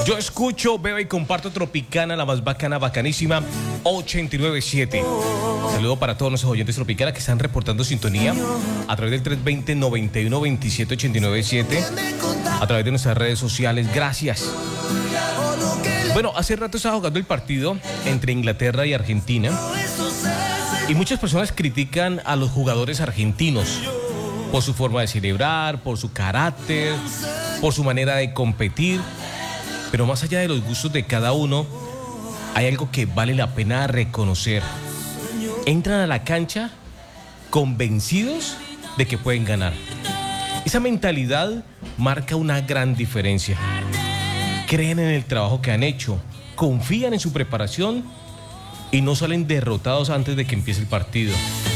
Yo escucho, veo y comparto Tropicana, la más bacana, bacanísima, 89.7. Saludo para todos nuestros oyentes Tropicana que están reportando sintonía a través del 320-91-27-89.7, a través de nuestras redes sociales. Gracias. Bueno, hace rato estaba jugando el partido entre Inglaterra y Argentina y muchas personas critican a los jugadores argentinos por su forma de celebrar, por su carácter, por su manera de competir. Pero más allá de los gustos de cada uno, hay algo que vale la pena reconocer. Entran a la cancha convencidos de que pueden ganar. Esa mentalidad marca una gran diferencia. Creen en el trabajo que han hecho, confían en su preparación y no salen derrotados antes de que empiece el partido.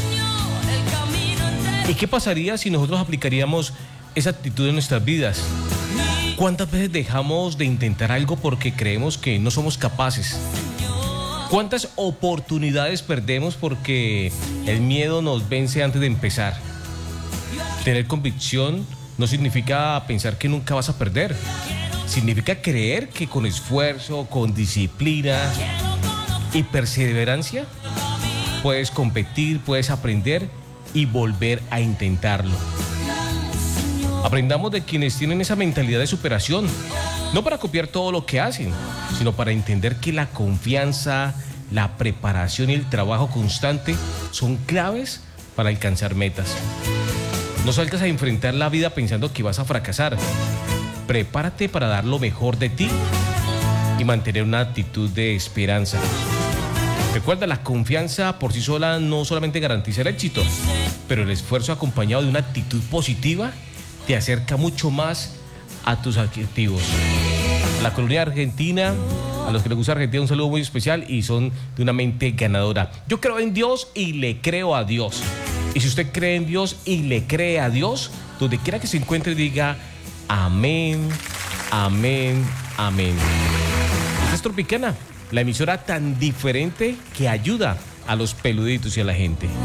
¿Y qué pasaría si nosotros aplicaríamos esa actitud en nuestras vidas? ¿Cuántas veces dejamos de intentar algo porque creemos que no somos capaces? ¿Cuántas oportunidades perdemos porque el miedo nos vence antes de empezar? Tener convicción no significa pensar que nunca vas a perder. Significa creer que con esfuerzo, con disciplina y perseverancia puedes competir, puedes aprender y volver a intentarlo. Aprendamos de quienes tienen esa mentalidad de superación, no para copiar todo lo que hacen, sino para entender que la confianza, la preparación y el trabajo constante son claves para alcanzar metas. No salgas a enfrentar la vida pensando que vas a fracasar. Prepárate para dar lo mejor de ti y mantener una actitud de esperanza. Recuerda, la confianza por sí sola no solamente garantiza el éxito, pero el esfuerzo acompañado de una actitud positiva te acerca mucho más a tus objetivos. A la colonia argentina, a los que les gusta Argentina, un saludo muy especial y son de una mente ganadora. Yo creo en Dios y le creo a Dios. Y si usted cree en Dios y le cree a Dios, donde quiera que se encuentre, diga amén, amén, amén. Esta es Tropicana, la emisora tan diferente que ayuda a los peluditos y a la gente.